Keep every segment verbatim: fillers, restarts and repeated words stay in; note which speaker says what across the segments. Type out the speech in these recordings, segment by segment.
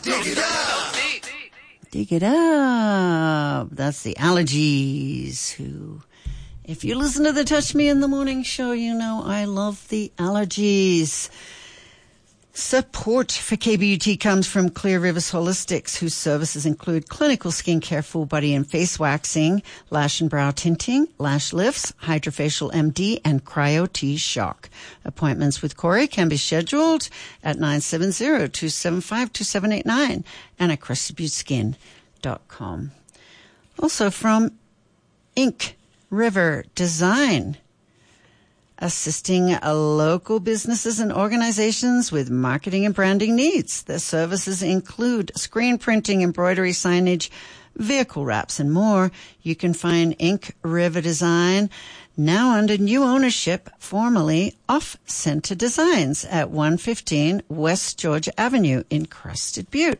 Speaker 1: Dig it up.
Speaker 2: Dig it up. That's the Allergies, who, if you listen to the Touch Me in the Morning show, you know I love the Allergies. Support for K B U T comes from Clear Rivers Holistics, whose services include clinical skincare, full body and face waxing, lash and brow tinting, lash lifts, Hydrofacial M D, and Cryo T-Shock. Appointments with Corey can be scheduled at nine seven zero, two seven five, two seven eight nine and at crested butte skin dot com. Also from Ink River Design, assisting uh, local businesses and organizations with marketing and branding needs. Their services include screen printing, embroidery, signage, vehicle wraps, and more. You can find Ink River Design now under new ownership, formerly Off Center Designs at one fifteen West Georgia Avenue in Crested Butte.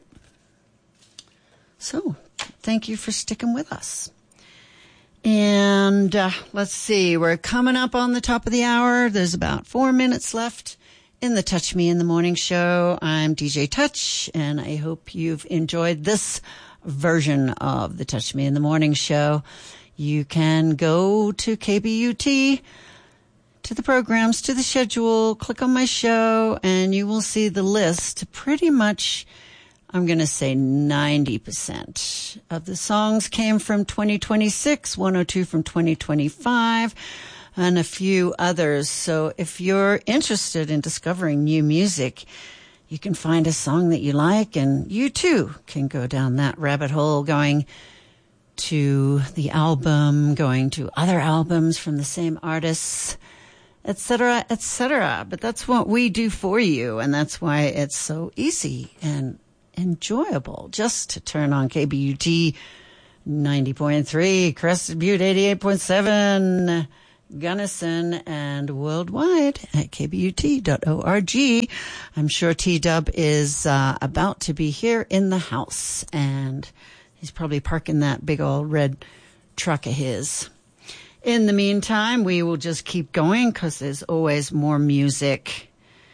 Speaker 2: So, thank you for sticking with us. And uh, let's see, we're coming up on the top of the hour. There's about four minutes left in the Touch Me in the Morning show. I'm D J Touch, and I hope you've enjoyed this version of the Touch Me in the Morning show. You can go to K B U T, to the programs, to the schedule, click on my show, and you will see the list. Pretty much, I'm going to say ninety percent of the songs came from twenty twenty-six, one oh two from twenty twenty-five, and a few others. So if you're interested in discovering new music, you can find a song that you like, and you too can go down that rabbit hole, going to the album, going to other albums from the same artists, et cetera, et cetera. But that's what we do for you, and that's why it's so easy and enjoyable just to turn on K B U T ninety point three, Crested Butte eighty-eight point seven, Gunnison, and worldwide at k b u t dot org. I'm sure T-Dub is uh, about to be here in the house, and he's probably parking that big old red truck of his. In the meantime, we will just keep going because there's always more music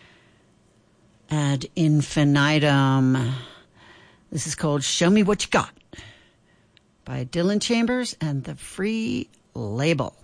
Speaker 2: ad infinitum. This is called Show Me What You Got by Dylan Chambers and the Free Label.